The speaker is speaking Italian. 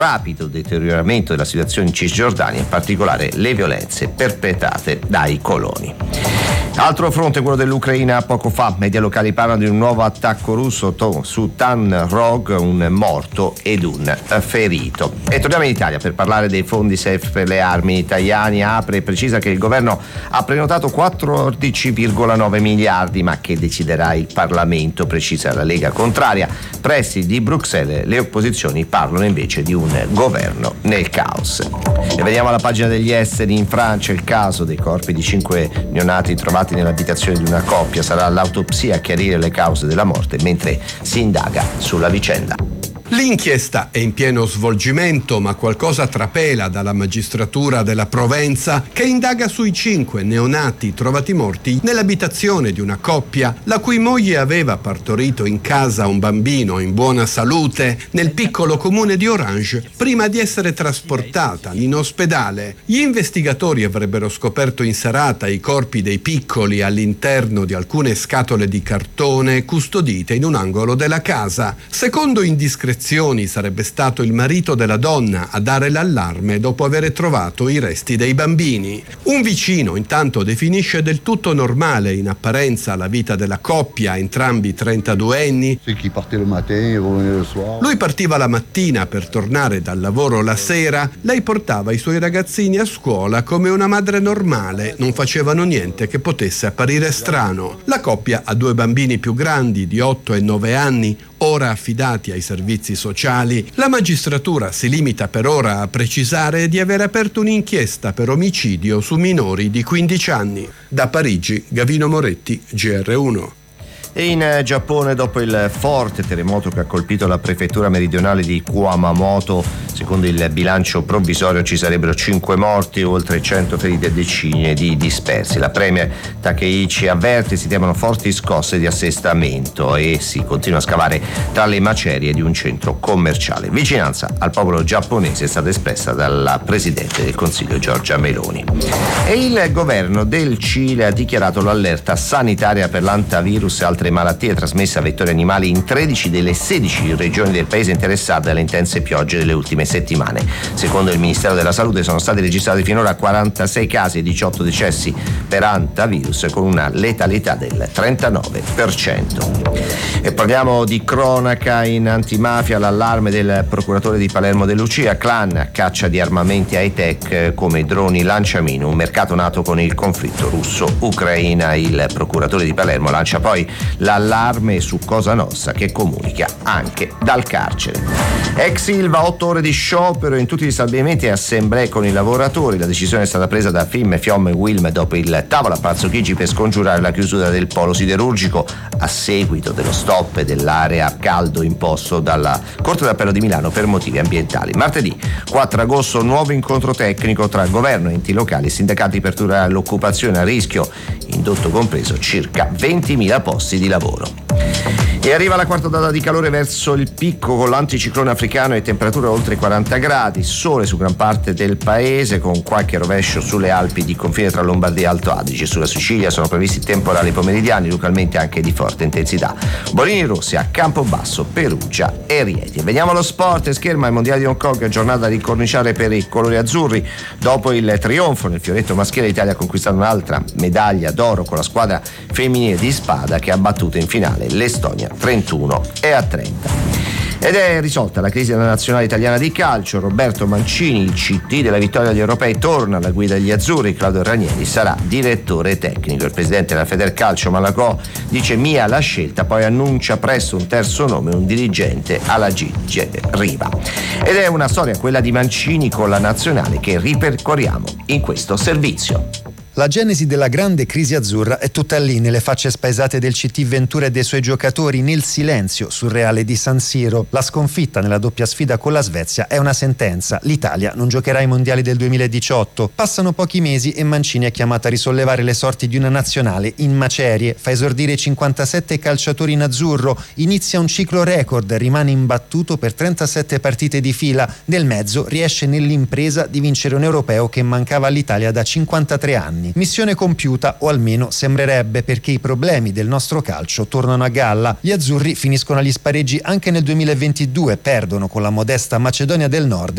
rapido deterioramento della situazione in Cisgiordania, in particolare le violenze perpetrate dai coloni. Altro fronte, quello dell'Ucraina. Poco fa media locali parlano di un nuovo attacco russo su Taganrog, un morto ed un ferito. E torniamo in Italia per parlare dei fondi SEF per le armi. Tajani apre e precisa che il governo ha prenotato 14,9 miliardi, ma che deciderà il Parlamento, precisa la Lega contraria. Pressi di Bruxelles, le opposizioni parlano invece di un governo nel caos. E vediamo alla pagina degli esteri. In Francia il caso dei corpi di 5 neonati trovati nell'abitazione di una coppia. Sarà l'autopsia a chiarire le cause della morte, mentre si indaga sulla vicenda. L'inchiesta è in pieno svolgimento, ma qualcosa trapela dalla magistratura della Provenza, che indaga sui 5 neonati trovati morti nell'abitazione di una coppia la cui moglie aveva partorito in casa un bambino in buona salute nel piccolo comune di Orange prima di essere trasportata in ospedale. Gli investigatori avrebbero scoperto in serata i corpi dei piccoli all'interno di alcune scatole di cartone custodite in un angolo della casa. Secondo indiscrezioni sarebbe stato il marito della donna a dare l'allarme dopo aver trovato i resti dei bambini. Un vicino intanto definisce del tutto normale in apparenza la vita della coppia, entrambi 32enni. Lui partiva la mattina per tornare dal lavoro la sera, lei portava i suoi ragazzini a scuola come una madre normale, non facevano niente che potesse apparire strano. La coppia ha 2 bambini più grandi di 8 e 9 anni, ora affidati ai servizi sociali. La magistratura si limita per ora a precisare di aver aperto un'inchiesta per omicidio su minori di 15 anni. Da Parigi, Gavino Moretti, GR1. E in Giappone, dopo il forte terremoto che ha colpito la prefettura meridionale di Kumamoto, secondo il bilancio provvisorio ci sarebbero 5 morti, oltre 100 feriti e decine di dispersi. La premier Takeichi avverte si temono forti scosse di assestamento e si continua a scavare tra le macerie di un centro commerciale. Vicinanza al popolo giapponese è stata espressa dalla presidente del Consiglio Giorgia Meloni. E il governo del Cile ha dichiarato l'allerta sanitaria per l'antivirus e altre malattie trasmesse a vettori animali in 13 delle 16 regioni del paese interessate dalle intense piogge delle ultime settimane. Secondo il Ministero della Salute sono stati registrati finora 46 casi e 18 decessi per antivirus, con una letalità del 39%. E parliamo di cronaca in antimafia. L'allarme del procuratore di Palermo De Lucia, clan caccia di armamenti high-tech come droni lanciamino, un mercato nato con il conflitto russo-ucraina. Il procuratore di Palermo lancia poi l'allarme su Cosa Nostra, che comunica anche dal carcere. Ex Ilva, 8 ore di sciopero in tutti gli stabilimenti e assemblee con i lavoratori. La decisione è stata presa da FIM, FIOM e Wilm dopo il tavolo a Palazzo Chigi per scongiurare la chiusura del polo siderurgico a seguito dello stop dell'area caldo imposto dalla Corte d'Appello di Milano per motivi ambientali. Martedì 4 agosto nuovo incontro tecnico tra governo, enti locali e sindacati per tutelare l'occupazione a rischio, indotto compreso circa 20.000 posti di lavoro. E arriva la quarta ondata di calore verso il picco con l'anticiclone africano e temperature oltre 40 gradi, sole su gran parte del paese con qualche rovescio sulle Alpi di confine tra Lombardia e Alto Adige. Sulla Sicilia sono previsti temporali pomeridiani, localmente anche di forte intensità. Bolini rossi a Campobasso, Perugia e Rieti. Veniamo allo sport. Scherma il mondiale di Hong Kong, giornata da ricorniciare per i colori azzurri. Dopo il trionfo nel fioretto maschile, l'Italia ha conquistato un'altra medaglia d'oro con la squadra femminile di spada che ha battuto in finale l'Estonia 31-30. Ed è risolta la crisi della nazionale italiana di calcio. Roberto Mancini, il CT della vittoria agli europei, torna alla guida degli azzurri. Claudio Ranieri sarà direttore tecnico. Il presidente della Federcalcio Malagò dice mia la scelta, poi annuncia presto un terzo nome, un dirigente alla Gigi Riva. Ed è una storia, quella di Mancini con la nazionale, che ripercorriamo in questo servizio. La genesi della grande crisi azzurra è tutta lì, nelle facce spaesate del CT Ventura e dei suoi giocatori, nel silenzio surreale di San Siro. La sconfitta nella doppia sfida con la Svezia è una sentenza. L'Italia non giocherà ai mondiali del 2018. Passano pochi mesi e Mancini è chiamato a risollevare le sorti di una nazionale in macerie. Fa esordire 57 calciatori in azzurro. Inizia un ciclo record, rimane imbattuto per 37 partite di fila. Nel mezzo riesce nell'impresa di vincere un europeo che mancava all'Italia da 53 anni. Missione compiuta, o almeno sembrerebbe, perché i problemi del nostro calcio tornano a galla. Gli azzurri finiscono agli spareggi anche nel 2022, perdono con la modesta Macedonia del Nord